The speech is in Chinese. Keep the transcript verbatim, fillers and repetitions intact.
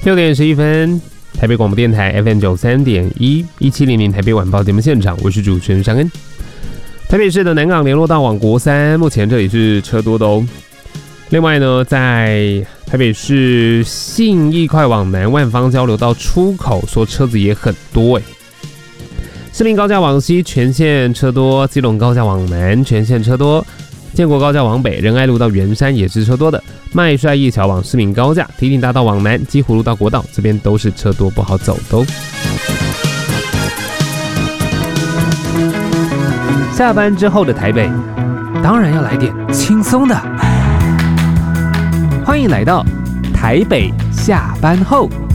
六点十一分，台北广播电台 F M 九三点一一七零零台北晚报节目现场，我是主持人尚恩。台北市的南港联络道往国三，目前这里是车多的哦。另外呢，在台北市信义快往南万方交流道出口，说车子也很多哎。市民高架往西全线车多，基隆高架往南全线车多。建国高架往北，仁爱路到圆山也是车多的。麦帅一桥往市民高架，堤顶大道往南，基湖路到国道这边都是车多不好走的哦。下班之后的台北，当然要来点轻松的。欢迎来到台北下班后。